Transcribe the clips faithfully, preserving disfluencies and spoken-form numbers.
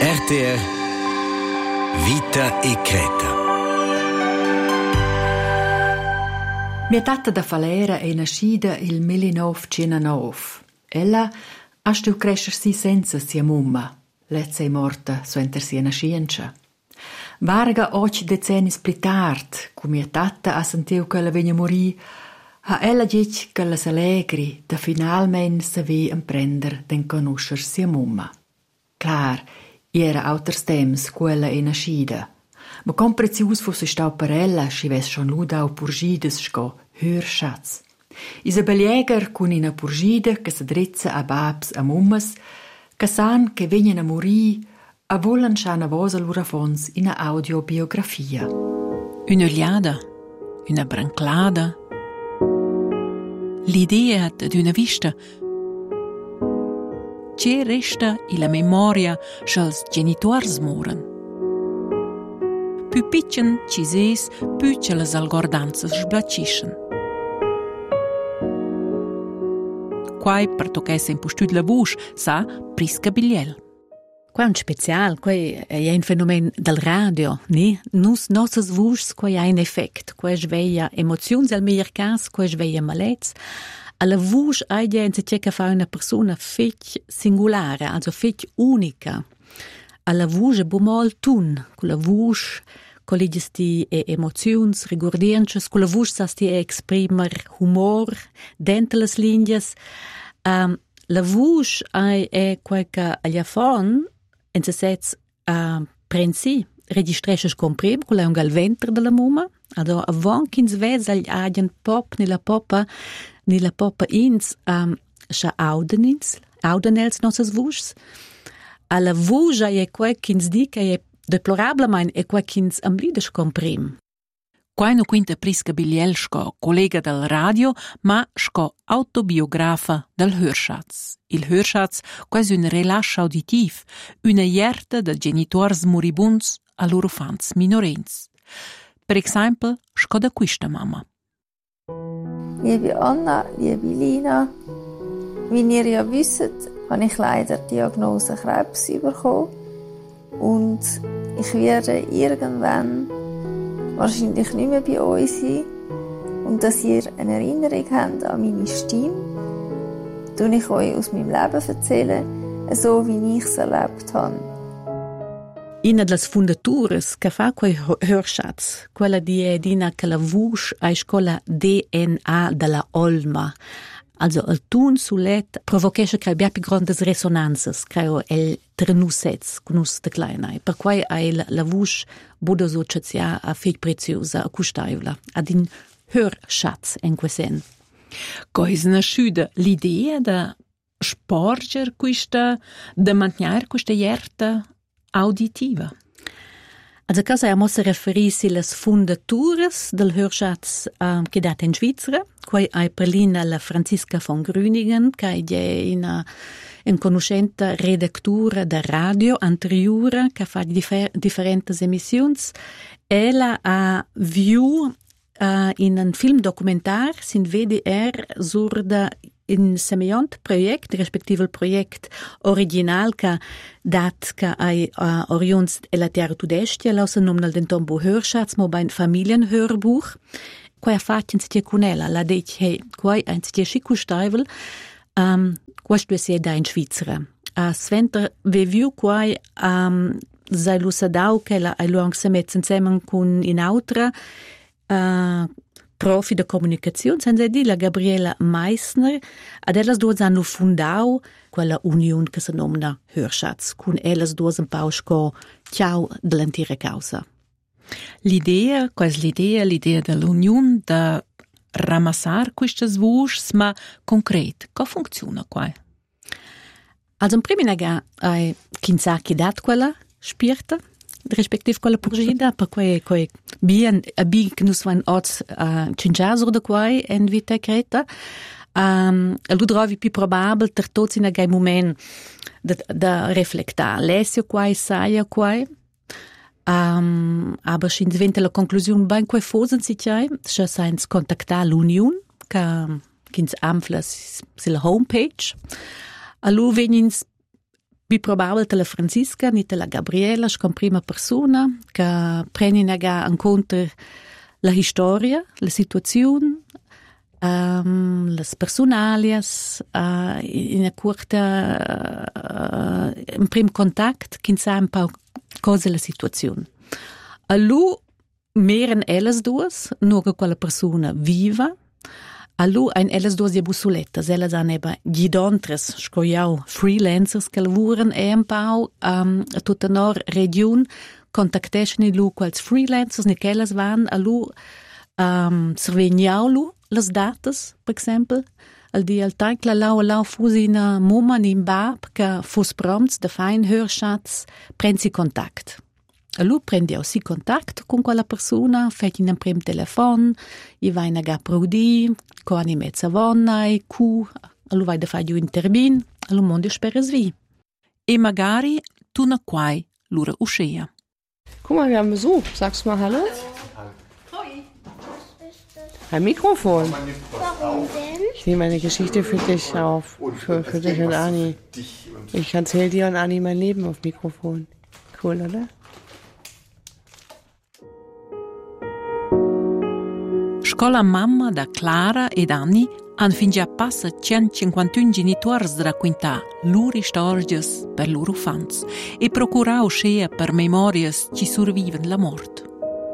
R T R Vita e Creta. Mia tata da Falera è nascida il millenovecentonove. Ella ha studiato crescersi senza sia mamma. Lezza è morta suenter sia nascienza. Varga oggi decenni più tardi, come mia tata ha sentito che la vegna morì, ha ella detto che la s'allegri da finalmente saver imprender den conoscer sia mamma. Clar, era auters temps quella è nascida, ma com prezius fosse stau per ella, si ves schon ludau purgides sco hörschatz. Isabel Jäger cun ina purgida che si drizza a babs a mummas, che san che vegnan a morì, a volan schana vosa lura fons ina audiobiografia. Una liada, una branclada, l'idea d'una vista. C'è resta la memoria sch'als genitors moren. Più piccin ci ses, più ce las algordanzas sblacciscen. Quai per toccare in postut la voce sa prisca bigliel. Qua è un special, qua è un fenomeno del radio, ne? Nus nossas voces qua ha un effect, qua sveglia emozioni al meilleur caso, qua sveglia malez. Alla voce ha gente che fa una persona fech singolare, also fech unica. Alla voce bomol tun, con la voce collegis di emozioni rigordiences, con la voce sa sti exprimer humor dentro le linee. Um, la voce è quel che agli fon en se sets uh, prensi registresces comprim con la un gal ventre della mamma, also avon kins ves agli agien pop nella poppa nella poppa ins um, scha audenins audenels nossas voces alla voce è quel kins di che è deplorablemente è quel kins am lides comprim. Quai no quinta prisca bigliel sco collega del radio, ma sco autobiografa del Hörschatz. Il Hörschatz quasi un rilascio auditiv, una jerta de genitors moribunds a loro fans minorenz. Per esempio, sco da questa mamma. Liebe Anna, liebe Lina, wie ihr ja wisst, habe ich leider die Diagnose Krebs bekommen und ich werde irgendwann wahrscheinlich nicht mehr bei euch sein. Und dass ihr eine Erinnerung habt an meine Stimme, tue ich euch aus meinem Leben erzählen, so wie ich es erlebt habe. Una delle fondatrici che fa quei Hörschatz, quella di Edina che la voce è scola D N A della Olma. Also il tun sulet provochesce che abbia più grandi resonanzas, creo el trenusets con us de kleinai. Per quai è la, la voce buda associazia a fig preziosa a custaivla, ad in Hörschatz in quesen. Cois nasciuda l'idea da sporger questa, da mantenere questa jerta auditiva. Also cosa è mossa riferirsi alle fondatures del Hörschatz um, che date in Svizzera, quai è per lina la Franziska von Grüningen, che è una, una conoscente redaktura da radio anteriore, che fa differ- differenti emissioni. Ella ha viu uh, in un film documentar, sin V D R, sur da in semejant projekt, respektive il projekt original che dat che ai uh, oriuns e la terra tudestia lausa nomnal den tombo Hörschatz mo bein Familienhörbuch. Quai fatien si con ella, la deit hey, quai ein si schicu steivel, um, quas du si da in Svizzera. A sventer veviu quai um, sei lusadau che la ai luang se metzen zusammen con in autra uh, profi de comunicazione, senza di la Gabriela Meissner, ad ellas duas hanno fundau quella union che si nomina Hörschatz, con ellas duas un pausco ciao dell'antica causa. L'idea, quasi l'idea, l'idea dell'unione, da ramassar queste voci, ma concret, come funziona qua? Also in prima nega ai kinzaki dat quella spirta, respektive quella purgida, per cui quei bien a big nus van ots a cingiasur da quai en vita creta. Um, lu trovi più probabile ter tots in a moment da, da reflectar. Lesio quai, saia quai. Um, aber sin diventa la conclusione ben quai fosen si tjai, scha sains contactar l'union, che kins amflas sil homepage. Alu venins più probabile che la Francisca ni la Gabriela come prima persona che prendono in conto la storia, la situazione, um, le personalias, uh, in una corta, uh, in primo contatto, che sa un po' cosa è la situazione. A lui, meren elles duas, nur che quella persona viva, a lui ein elles duas je bussolettas, elles han eba gidontres, scoiau freelancers che lavuren e un po' um, a tutta nor region, contactesceni lu quals freelancers, ne che elles van, a lui um, serveniau lu las datas, per esempio, al di al tag la lau lau fusi na mumma in bab che fus prompts de fein hörschatz prensi contact. A lui prende aussi contact con quella persona, fai in un prim telefon, gli vai a ga prudi, con i mezza vonna e cu, a lui vai da fare un intervin, a lui mondo spera svi. E magari tu na quai lura uscea. Guck mal, wir haben Besuch. Sagst du mal Hallo? Hoi. Ein Mikrofon. Warum denn? Ich nehme eine Geschichte für dich auf. Für, für dich und Anni. Ich erzähle dir und Anni mein Leben auf Mikrofon. Cool, oder? Scola mamma da Clara ed Anni han fin già passa centocinquantuno genitori da raccontare loro storie per loro fans e procurare uscire per memorie che sopravvivono la morte.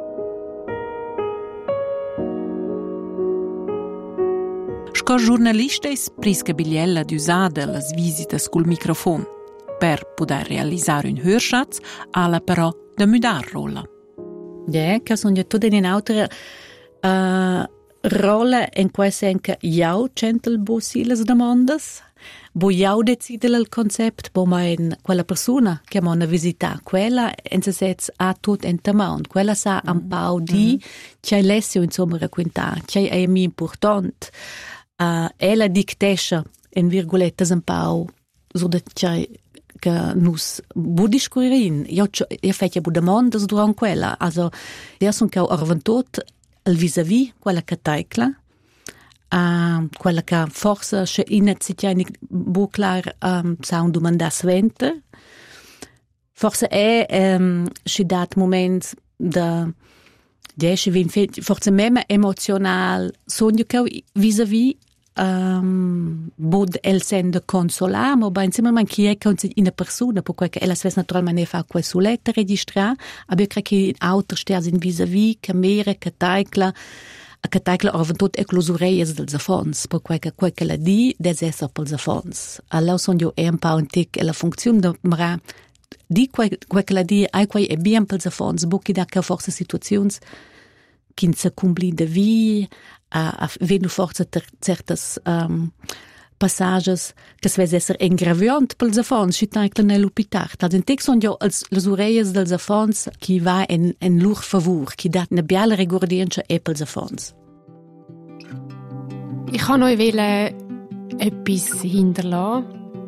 Sco giornalista è prisca bigliella di usare le visite col microfono per poter realizzare un hörschatz, alla però da mudare rolla. Ja, che sono tutte in un'altra Uh, rolle in cui senza io centel bossi le domande, bo io decide il concept, bo ma in quella persona che mi ha visitato, quella in se sets a tutto in tamon, quella sa un mm-hmm. po' di mm-hmm. c'è lesio insomma raccontare, c'è è mi importante, uh, ella dictesce in virgolette un po' so da c'è che nus budi scurin, io io faccio bu domande durante quella, also io sono che ho arventot il vis-à-vis, quella che taicla, uh, quella che forse se inizia in buclar um, sa un domanda svente, forse è um, si dat moment da dieci venti forse meme emozional sogno che vis-à-vis um, bod el sende consolar, ma ben insieme man chi è con una persona, perché ella svess naturalmente fa quel suletta registrare, aber io credo che auto sters in vis-à-vis, che mere, che taicla, che taicla avventot eclosureies del zafons, perché quel che la di des esser pel zafons. Allora sogno è un po' un tic e la funzione da mara di quel che la di ai quei è bien pel zafons, buchi da che forse situazioni che se cumpli de vi a, a venu forza ter, certas um, passages che svess esser engraviant pel zafons, si taicla nell'upitar. Tad in tic son jo als les ureies del zafons qui va en, en lur favur, qui dat ne biala regordienza e pel zafons. Ich kann euch etwas hinterlassen,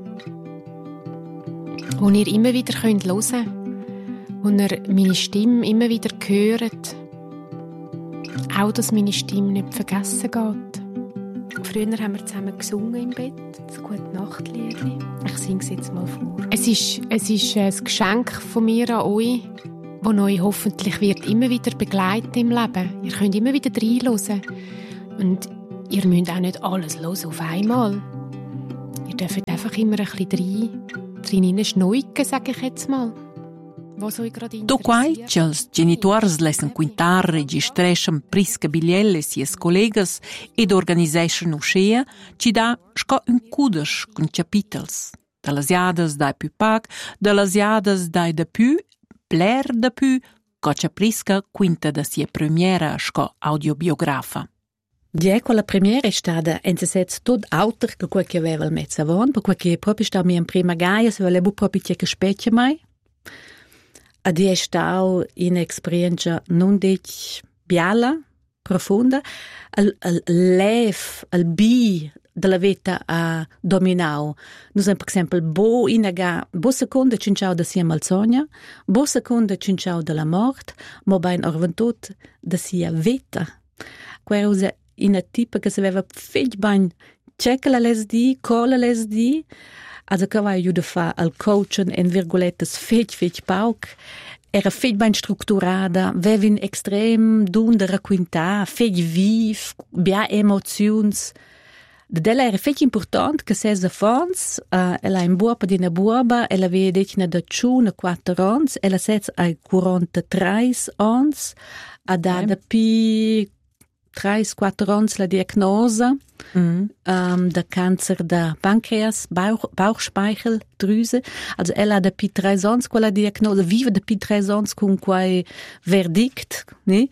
wo ihr immer wieder hören könnt, wo ihr meine Stimme immer wieder hört. Auch, dass meine Stimme nicht vergessen geht. Früher haben wir zusammen gesungen im Bett, das Gute-Nacht-Lied. Ich singe es jetzt mal vor. Es ist, es ist ein Geschenk von mir an euch, das euch hoffentlich wird immer wieder begleiten im Leben. Ihr könnt immer wieder reinhören. Und ihr müsst auch nicht alles hören auf einmal. Ihr dürft einfach immer ein bisschen rein, rein schneiden, sage ich jetzt mal. Do quai, che els genitors lessen quintar, registreschen prisca biglielle sies collegas ed organiseschen uscea, ci dà sco un cudes con capitels. Da las iadas dai più pac, da las iadas dai da più, pler da più, co c'è prisca quinta da sia premiera sco audiobiografa. Ja, quella premiera è stata in se sets tot auter che quel che aveva il mezzo avon, perché proprio sta mi in prima gaia, se volevo proprio che specchia mai. Ad è stata un'esperienza non dic biala, profonda, al, al lef, al bi della vita a dominau. Noi siamo, per esempio, bo inaga, bo seconda cinciao da sia malsogna, bo seconda cinciao della morte, ma ben orventut da sia vita. Quella è una tipa che si aveva figlio ben cecca la lesdi, cola lesdi, Also che vai aiuta fa al coaching in virgolettes fetch fetch pauk. Era fetch ben strutturata, vevin extrem dun de racquintar, fetch viv, bia emozions. Della era fetch important che ses de fons, uh, ella in buopa di una buoba, ella vede decina da ciuna quattro ans, ella sets ai quarantatré ans, a da da pi tre quattro ans la diagnosa mm. um, da cancer da pancreas, Bauch, Bauchspeicheldrüse. Also ella ha da pi tre ans quella diagnosa, vive da pi tre ans con quel verdict, ne?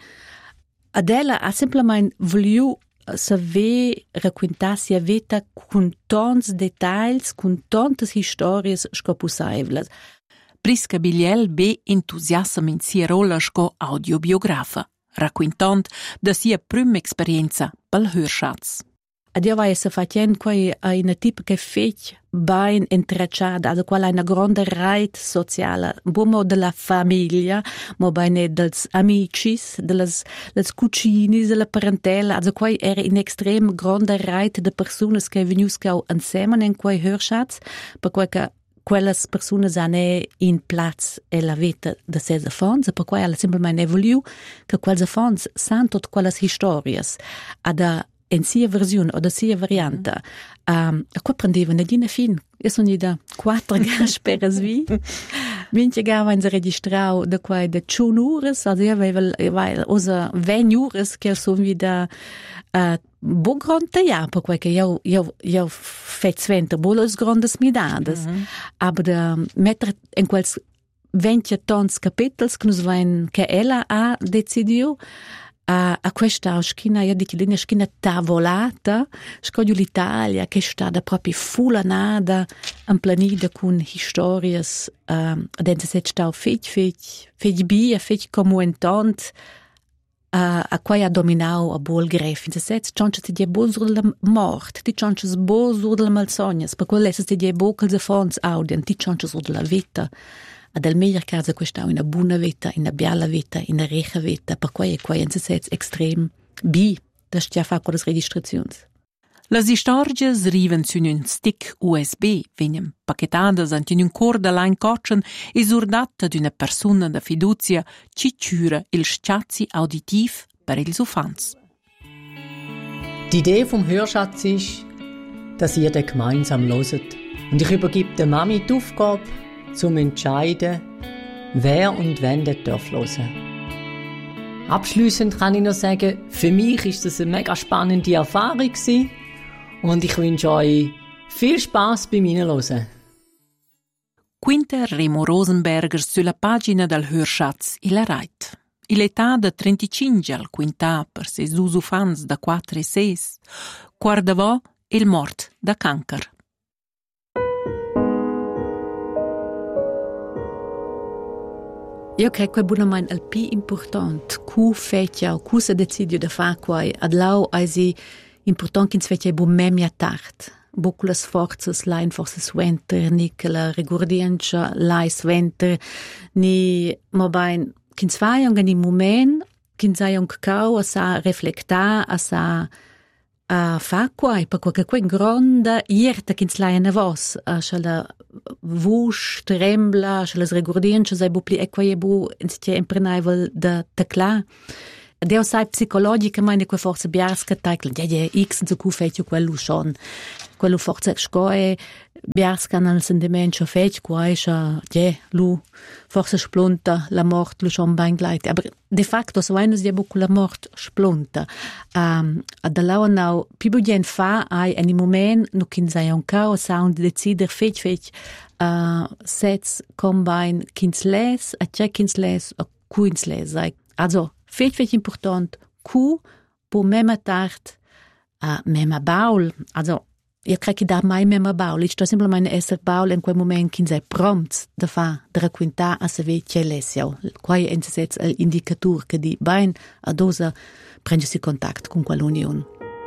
Ad ella ha semplicemente voluto saber raccontar sia vita con tanti dettagli, con tante storie possibili. Prisca Biliel be entusiasma in sia rolla sco audiobiografa, raccontant da sia prima esperienza pel Hörschatz. Ad io vai se facendo quei una tipo che fetch ben intrecciata, also quella una grande rete sociale, buono della famiglia, ma bene dels amici, delles les cucini, della parentela, also quei era in extrem grande rete de persone che venuscau insieme in quei Hörschatz, per quei che quelles persone hanno in platz e la vita de sese fons, per quei alla semplicemente evoluiu che quels fons san tot quelles historias, ad in sia versione o da sia variante. Mm. Um, a qua prendeva una dina fin. Io sono da quattro gas per svi. Minche gava in registrau da quai da ciun ures, also io avevo, weil, osa ven ures, che sono wieder uh, bo grande ja, per quai che io, io, io fetz venter bolos grandes midades. Mm-hmm. Aber da mettere in quels venti tons capitels, che ella ha decidiu, a, a questa schina, io dico linea schina tavolata, scoglio l'Italia che sta da proprio fulanada, in planida con historias, um, dentro se sta fetch fetch fetch bia, fetch comuentant, uh, a quai ha dominau a bol gref, in se set chances ti die bol sur la mort, ti chances bol sur la malsognas, per quello ti die bol che se fons audien, ti chances sur la vita. Ad al meglio caso questa una buona vita, una bella vita, una recha vita, per cui è qua in se extrem bi, da stia fa con le registrazioni. Las istorgias riven su un stick U S B, venien paquetadas ant in un cor da line cotchen e surdata d'una persona da fiducia ci cura il sciazzi auditiv per ils ufans. Die Idee vom Hörschatz ist, dass ihr den gemeinsam hört. Und ich übergebe der Mami die Aufgabe, zum entscheiden, wer und wann das darf hören. Abschliessend kann ich noch sagen, für mich ist das eine mega spannende Erfahrung gewesen und ich wünsche euch viel Spass beim Hinhören. Quinta Remo Rosenberger sulla pagina del Hörschatz il Reit. Il età da trentacinque al quinta per ses usufans da quattro e sei, guardavò il mort da cancer. Io credo che è il più importante, cu fecchia, cu se decidio da fa quai, ad lau eisi important che fecchia bu memia tart. Buculas forzas lain forse sventer, ni che la rigurdiencha lai sventer, ni mo bain che svaiong in moment, che svaiong cau a sa reflecta, a sa a fa quai, per qualche quei gronda ierta che svai na vos, a la vush, trembla, se les regurdiencha sai bu pli e quai bu insitia imprenaivel da tecla. Deo sai psicologicamente que forse biarska taikel, ja ja x zu ku fetio quello schon. Quello forse scoe biarska nel sentimento fetio quai scha ja lu forse splunta la mort lu schon ben gleit. Aber de facto so eines ja bu la mort splunta. Um, ad la now più gen fa ai en moment no kin sai un cao sound decider fetio fetio uh, sets combine kinsles a chekinsles a kuinsles. Also Fetch fetch important, cu, po mema tart, a mema baul. Also, io credo che da mai mema baul. Ich sto semplicemente esser baul in quel moment che sei prompt da fa, da raccontar a se ve c'è lesio. Quai è l'indicator che di ben a dosa prendersi contatto con quell'unione.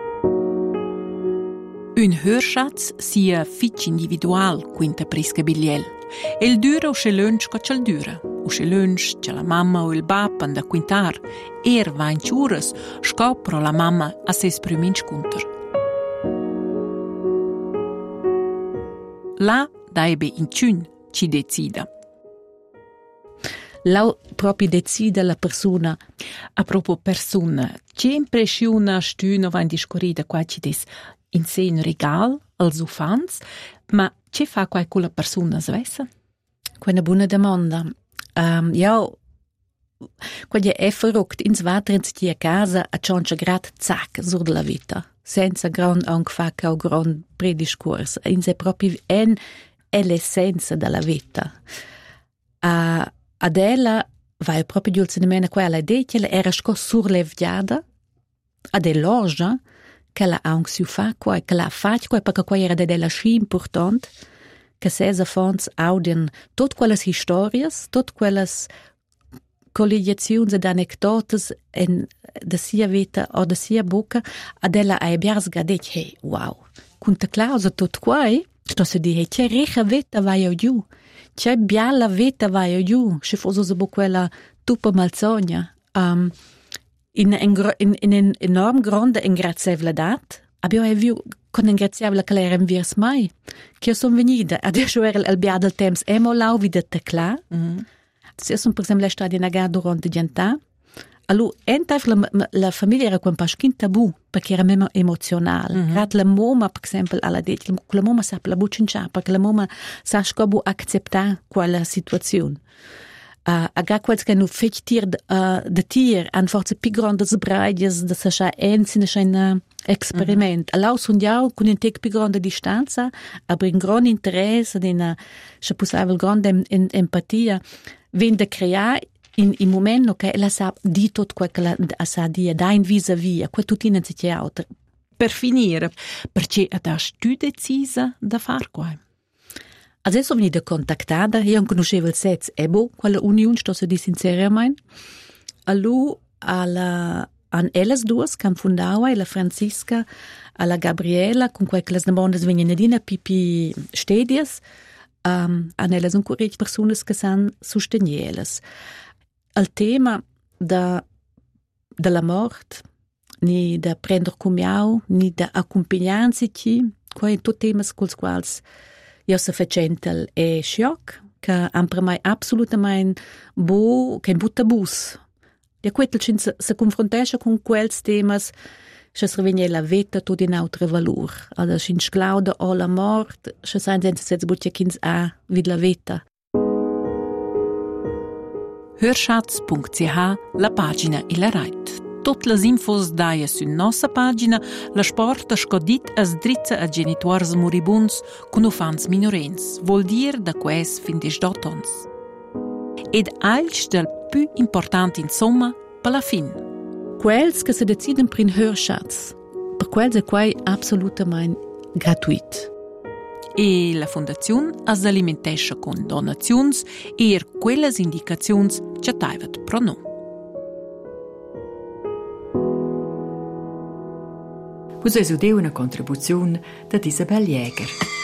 Un Hörschatz sia fitch individual, quinta Prisca Biliel. El dura o se lunch co c'el dura. O se lunch c'è la mamma o il bap an da quintar. Er va in ciuras, scopro la mamma a ses priminch cunter. La daebe in ciun ci decida. Lau proprio decide la persona. A propos persona, che impressiona stüno vain discorrida qua ci des in sen regal als ufans, ma che fa qua con la persona svessa? Quella buona domanda. Um, ja, quando è verrückt, ins Vater in die casa a change grad zack sur la vita, senza gran angfacca o gran prediscurs. In se proprio en è l'essenza della vita. Uh, Adela vai proprio giù in mena quella idea che era sco surlevgiata ad elogia che la anxiu fa qua che la fac qua perché qua era della sci importante che sesa fons audien tot quelles historias tot quelles collegazioni ed anecdotes en de sia vita o de sia boca Adela ai biarsga de hey wow con te clausa tot qua sto se di che rica vita vai giù. C'è biala vita vai giù, se fosse so quella tuppa malsogna. Um, in in in in enorm grande ingraziabilità, abbiamo visto con ingraziabile che era in viers mai. Che sono venuta, adesso era il bia del temps emo lau vide tecla. Mm. Se sono per esempio stata in agà durante gianta. Allora, entaf la, la famiglia era un po' skin tabù, perché era meno emozionale. Mm-hmm. Rat la mamma, per esempio, alla detta, la mamma sa la buccia, perché la mamma sa scopo accettare quella situazione. Uh, aga quels che nu fech tier uh, de tier an forze più grande sbraies de sa ensine ein experiment. Mm-hmm. Allau sun jau con un tec più grande distanza, aber in gran interesse, in se possibile grande em, empatia, ven de creare in in momento che la sa di tot quel che la sa di da in vis-a-vis, quel tutti in si auto. Per finire, perché adesso tu decisa da far qua? Adesso sono venuta contattata, io non conoscevo il Setz Ebo, quella unione, sto se di sinceramente. Allora, alla an Elas duas, che fondava, la Francisca, alla Gabriela, con quelle le domande vengono di pipi stedias, um, an Elas un curric persone che sono sostenielas. Il tema da, della morte, ni da prendere come ni da accompagnarsi, quei sono tutti temi con i quali io se facendo è shock, che per me assolutamente bo, che è un tabus. E questo se, se confrontasce con quei temi, se si rivende la vita tutto in altro valore. Allora, se si glauda o la morte, se si senza se si buccia kins a vid la vita. hörschatz punkt c h la pagina e la reit. Tutte le infos daia su nostra pagina, la sporta scodit as drizza a genitors moribuns con ufans minorens, vuol dir da quais fin des dotons. Ed alch del più importante insomma per la fin. Quels che si deciden per in Hörschatz, per quels è quai assolutamente gratuit. E la fondazione as alimentesce con donazions e er quelles indicazions che taivat pro no. Vos es udeu una contribuzione da Isabel Jäger.